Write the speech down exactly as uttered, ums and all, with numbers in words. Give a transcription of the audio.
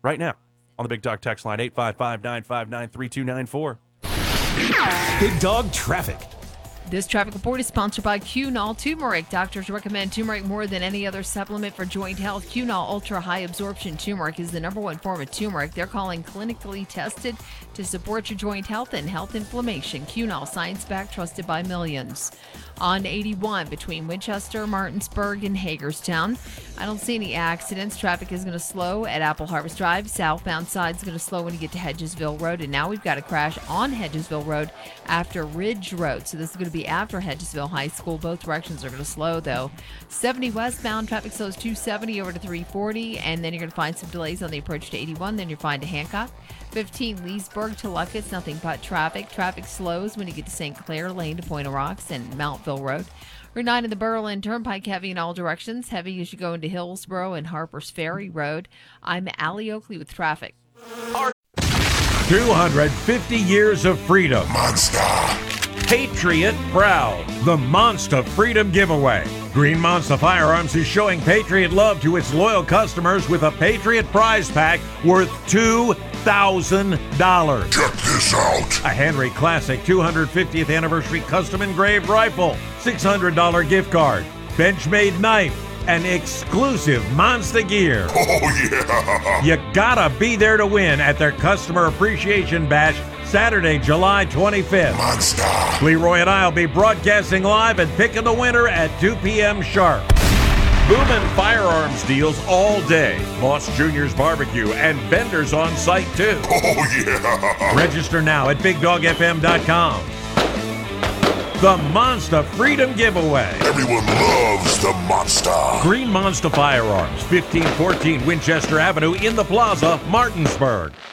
right now on the Big Dog text line, eight five five, nine five nine, three two nine four. Big Dog Traffic. This traffic report is sponsored by Cunol Turmeric. Doctors recommend turmeric more than any other supplement for joint health. Cunol Ultra High Absorption Turmeric is the number one form of turmeric they're calling clinically tested to support your joint health and health inflammation. Cunol, science-backed, trusted by millions. On eighty-one between Winchester, Martinsburg, and Hagerstown, I don't see any accidents. Traffic is going to slow at Apple Harvest Drive. Southbound side is going to slow when you get to Hedgesville Road. And now we've got a crash on Hedgesville Road after Ridge Road. So this is going to be after Hedgesville High School. Both directions are going to slow, though. seventy westbound, traffic slows two seventy over to three forty. And then you're going to find some delays on the approach to eighty-one. Then you're fine to Hancock. fifteen Leesburg to Lucas, nothing but traffic. Traffic slows when you get to Saint Clair Lane to Point of Rocks and Mountville Road. Route nine in the Berlin Turnpike, heavy in all directions. Heavy as you go into Hillsborough and Harpers Ferry Road. I'm Allie Oakley with traffic. two hundred fifty years of freedom. Monster. Patriot proud. The Monster Freedom Giveaway. Green Monster Firearms is showing Patriot love to its loyal customers with a Patriot prize pack worth two thousand dollars. Check this out. A Henry Classic two hundred fiftieth Anniversary Custom Engraved Rifle, six hundred dollars gift card, Benchmade knife, and exclusive Monster gear. Oh, yeah. You gotta be there to win at their Customer Appreciation Bash, Saturday, July twenty-fifth. Monster. Leroy and I will be broadcasting live and picking the winner at two p.m. sharp. Boomin' firearms deals all day. Moss Junior's Barbecue and vendors on site too. Oh, yeah. Register now at big dog f m dot com. The Monster Freedom Giveaway. Everyone loves the Monster. Green Monster Firearms, fifteen fourteen Winchester Avenue in the Plaza, Martinsburg.